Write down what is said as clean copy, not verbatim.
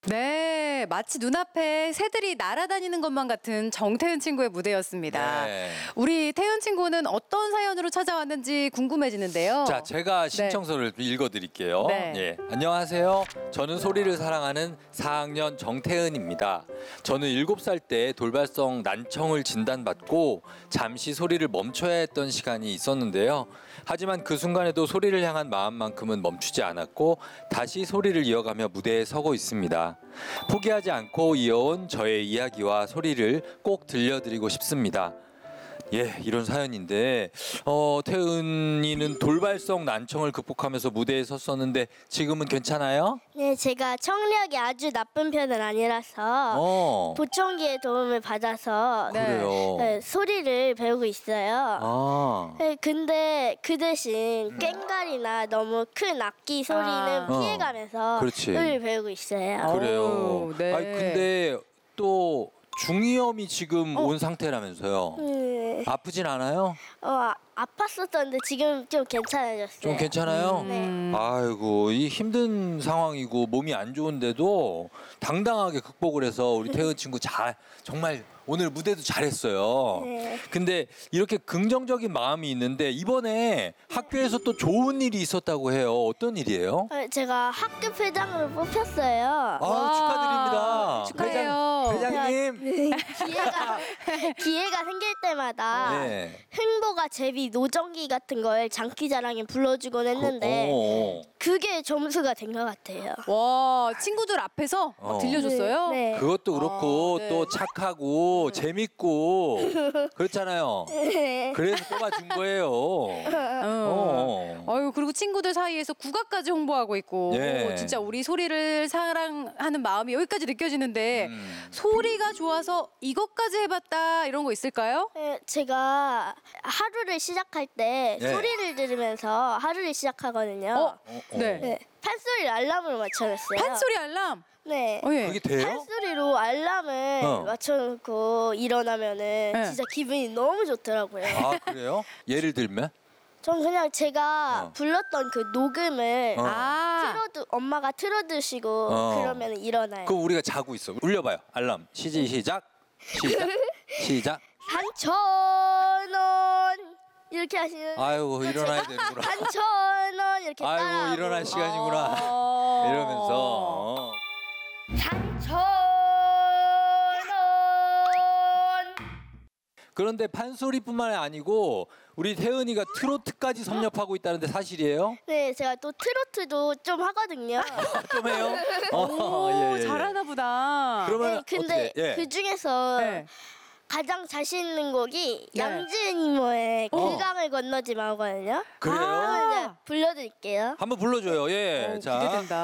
네, 마치 눈앞에 새들이 날아다니는 것만 같은 정태은 친구의 무대였습니다. 네. 우리 태은 친구는 어떤 사연으로 찾아왔는지 궁금해지는데요. 자, 제가 신청서를 읽어드릴게요. 네. 예, 안녕하세요. 저는 소리를 사랑하는 4학년 정태은입니다. 저는 7살 때 돌발성 난청을 진단받고 잠시 소리를 멈춰야 했던 시간이 있었는데요. 하지만 그 순간에도 소리를 향한 마음만큼은 멈추지 않았고 다시 소리를 이어가며 무대에 서고 있습니다. 포기하지 않고 이어온 저의 이야기와 소리를 꼭 들려드리고 싶습니다. 예, 이런 사연인데 태은이는 돌발성 난청을 극복하면서 무대에 섰었는데 지금은 괜찮아요? 네, 제가 청력이 아주 나쁜 편은 아니라서 보청기의 도움을 받아서 네. 그래요. 네, 소리를 배우고 있어요. 아, 네, 근데 그 대신 꽹과리나 너무 큰 악기 소리는 피해가면서 그렇지. 소리를 배우고 있어요. 그래요. 어우, 네. 아니 근데 또 중이염이 지금 온 상태라면서요. 아프진 않아요? 아팠었는데 지금 좀 괜찮아졌어요. 좀 괜찮아요? 네. 아이고, 이 힘든 상황이고 몸이 안 좋은데도 당당하게 극복을 해서 우리 태은 친구 정말 오늘 무대도 잘했어요. 네. 근데 이렇게 긍정적인 마음이 있는데 이번에 학교에서 또 좋은 일이 있었다고 해요. 어떤 일이에요? 제가 학급 회장으로 뽑혔어요. 아, 축하드립니다. 축하해요. 회장님. 기회가 생길 때마다 네. 흥보가 제비 노정기 같은 걸 장기자랑에 불러주곤 했는데 그게 점수가 된 것 같아요. 와, 친구들 앞에서 들려줬어요? 네. 그것도 그렇고 네. 또 착하고 재밌고 그렇잖아요. 네. 그래서 뽑아준 거예요. 어유 그리고 친구들 사이에서 국악까지 홍보하고 있고 예. 진짜 우리 소리를 사랑하는 마음이 여기까지 느껴지는데 소리가 좋아서 이것까지 해봤다 이런 거 있을까요? 네, 제가 하루를 시작할 때 네. 소리를 들으면서 하루를 시작하거든요. 네. 네. 판소리 알람을 맞춰놨어요. 판소리 알람. 네. 예. 그게 돼요? 판소리로 알람을 맞춰놓고 일어나면은 진짜 기분이 너무 좋더라고요. 아, 그래요? 예를 들면? 전 그냥 제가 불렀던 그 녹음을 엄마가 틀어두시고 그러면 일어나요. 그럼 우리가 자고 있어. 울려봐요. 알람. 시작. 시작. 3,000원 이렇게 하시는. 아이고, 일어나야 되는구나. 3,000원 이렇게 따라. 아이고, 일어날 시간이구나. 이러면서. 3,000원. 그런데 판소리뿐만 아니고 우리 태은이가 트로트까지 섭렵하고 있다는데 사실이에요? 네, 제가 또 트로트도 좀 하거든요. 좀 해요? 오, 예. 잘하나 보다. 그러면 네, 근데 어떻게? 예. 그 중에서 네. 가장 자신 있는 곡이 네. 양지은 이모의 그 강을 건너지 마거든요. 그래요? 그럼 이제 불러드릴게요. 한번 불러줘요. 예. 자. 기대된다.